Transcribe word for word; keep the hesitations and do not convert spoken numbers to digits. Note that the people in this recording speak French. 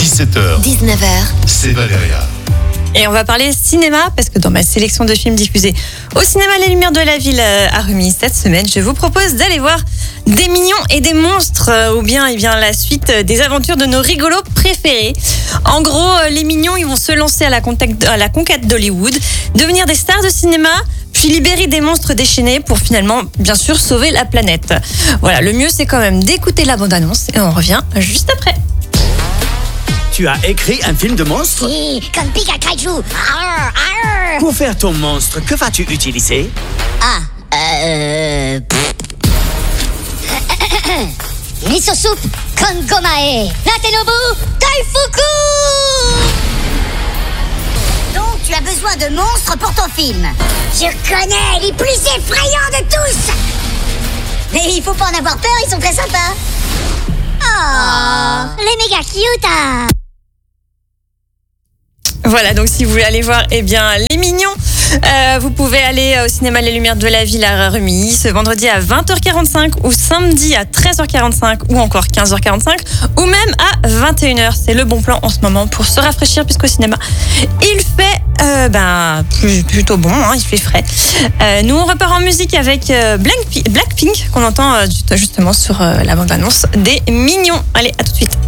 dix-sept heures, dix-neuf heures, c'est Valéria. Et on va parler cinéma, parce que dans ma sélection de films diffusés au cinéma Les Lumières de la Ville à Rumi cette semaine, je vous propose d'aller voir Des Mignons et des Monstres, ou bien, eh bien la suite des aventures de nos rigolos préférés. En gros, les Mignons, ils vont se lancer à la, contact, à la conquête d'Hollywood, devenir des stars de cinéma, puis libérer des monstres déchaînés pour finalement, bien sûr, sauver la planète. Voilà, le mieux, c'est quand même d'écouter la bande-annonce, et on revient juste après. Tu as écrit un film de monstre? oui, comme Pika Kaiju. Arr, arr. Pour faire ton monstre, que vas-tu utiliser? Ah, euh... Miso soup, Kongomae, Natenobu, Daifuku. Donc tu as besoin de monstres pour ton film. Je connais les plus effrayants de tous. Mais il faut pas en avoir peur, ils sont très sympas. Oh, les méga cute, hein. Voilà, donc si vous voulez aller voir eh bien, Les Mignons, euh, vous pouvez aller au cinéma Les Lumières de la Ville à Rumi ce vendredi à vingt heures quarante-cinq ou samedi à treize heures quarante-cinq ou encore quinze heures quarante-cinq ou même à vingt et une heures. C'est le bon plan en ce moment pour se rafraîchir puisqu'au cinéma, il fait euh, ben, plus, plutôt bon, hein, il fait frais. Euh, nous, on repart en musique avec euh, Blackpink qu'on entend euh, justement sur euh, la bande-annonce des Mignons. Allez, à tout de suite.